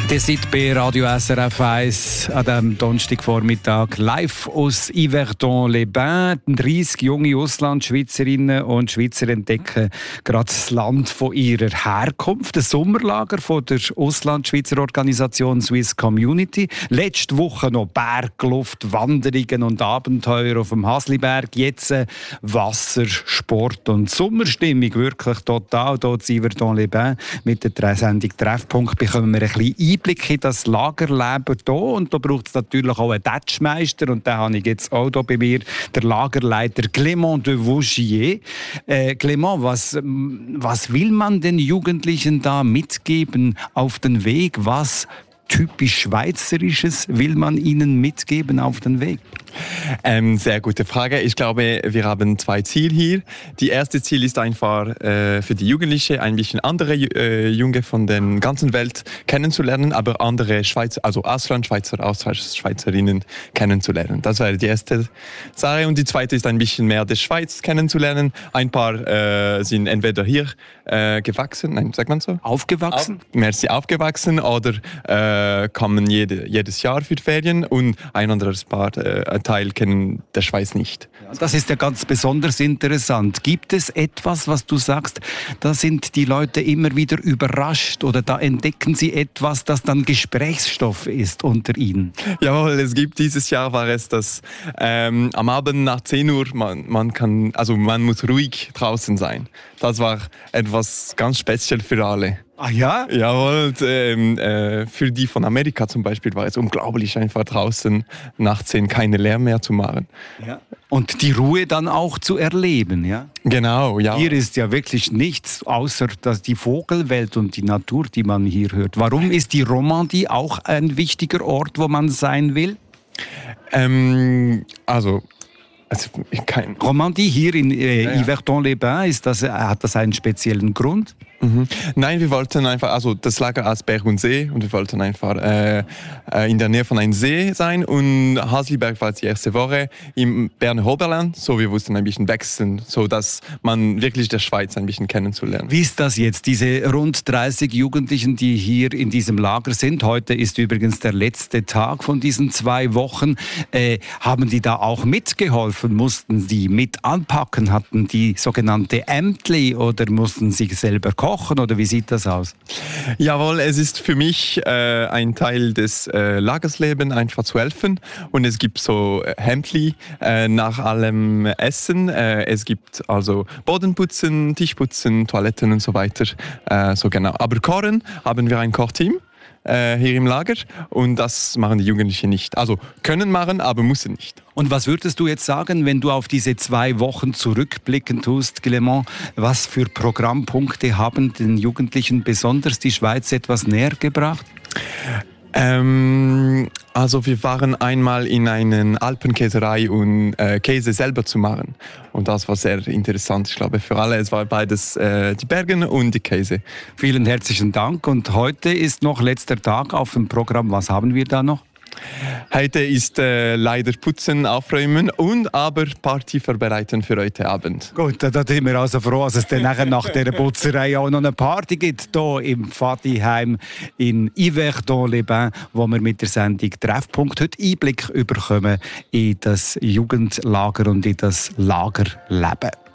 Ihr seid bei Radio SRF 1 an diesem Donnerstagvormittag live aus Yverdon-les-Bains. 30 junge Auslandschweizerinnen und Schweizer entdecken gerade das Land von ihrer Herkunft. Das Sommerlager von der Auslandschweizer Organisation Swiss Community. Letzte Woche noch Bergluft, Wanderungen und Abenteuer auf dem Hasliberg. Jetzt Wasser, Sport und Sommerstimmung. Wirklich total hier in Yverdon-les-Bains. Mit der Sendung Treffpunkt bekommen wir ein bisschen Einblick in das Lagerleben hier. Und da braucht es natürlich auch einen Tätschmeister. Und den habe ich jetzt auch hier bei mir, der Lagerleiter Clément de Vaugier. Clément, was will man den Jugendlichen da mitgeben auf den Weg? Was typisch Schweizerisches will man ihnen mitgeben auf den Weg? Sehr gute Frage. Ich glaube, wir haben zwei Ziele hier. Die erste Ziel ist einfach für die Jugendlichen ein bisschen andere Junge von der ganzen Welt kennenzulernen, aber andere Schweizer, also Auslandschweizer, Auslandschweizerinnen kennenzulernen. Das wäre die erste Sache. Und die zweite ist ein bisschen mehr die Schweiz kennenzulernen. Ein paar sind entweder hier gewachsen, nein, sagt man so? Aufgewachsen? Aufgewachsen oder kommen jedes Jahr für die Ferien und ein anderes Paar Teil kennen der Schweiz nicht. Das ist ja ganz besonders interessant. Gibt es etwas, was du sagst, da sind die Leute immer wieder überrascht oder da entdecken sie etwas, das dann Gesprächsstoff ist unter ihnen? Jawohl, es gibt dieses Jahr war es, dass am Abend nach 10 Uhr man muss ruhig draußen sein. Das war etwas ganz speziell für alle. Ah ja? Jawohl, für die von Amerika zum Beispiel war es unglaublich, einfach draußen nach 10 keine Lärm mehr zu machen. Ja. Und die Ruhe dann auch zu erleben, ja? Genau, ja. Hier ist ja wirklich nichts, außer dass die Vogelwelt und die Natur, die man hier hört. Warum ist die Romandie auch ein wichtiger Ort, wo man sein will? Romandie hier in Yverdon-les-Bains, hat das einen speziellen Grund? Mhm. Nein, wir wollten einfach, also das Lager als Berg und See und wir wollten einfach in der Nähe von einem See sein und Hasliberg war die erste Woche im Berner Oberland, so wir mussten ein bisschen wechseln, so dass man wirklich der Schweiz ein bisschen kennenzulernen. Wie ist das jetzt, diese rund 30 Jugendlichen, die hier in diesem Lager sind? Heute ist übrigens der letzte Tag von diesen 2 Wochen. Haben die da auch mitgeholfen? Mussten die mit anpacken? Hatten die sogenannte Ämtli oder mussten sie selber kochen oder wie sieht das aus? Jawohl, es ist für mich ein Teil des Lagerslebens, einfach zu helfen. Und es gibt so Hemdli nach allem Essen. Es gibt also Bodenputzen, Tischputzen, Toiletten und so weiter. So genau. Aber kochen haben wir ein Kochteam hier im Lager und das machen die Jugendlichen nicht. Also können machen, aber müssen nicht. Und was würdest du jetzt sagen, wenn du auf diese 2 Wochen zurückblicken tust, Clément? Was für Programmpunkte haben den Jugendlichen besonders die Schweiz etwas näher gebracht? Also wir waren einmal in einer Alpenkäserei und Käse selber zu machen. Und das war sehr interessant, ich glaube, für alle. Es war beides die Berge und die Käse. Vielen herzlichen Dank. Und heute ist noch letzter Tag auf dem Programm. Was haben wir da noch? Heute ist leider Putzen, Aufräumen und aber Party vorbereiten für heute Abend. Gut, da sind wir also froh, dass es dann nachher nach dieser Putzerei auch noch eine Party gibt, hier im Pfadiheim in Yverdon-les-Bains, wo wir mit der Sendung Treffpunkt heute Einblick bekommen in das Jugendlager und in das Lagerleben.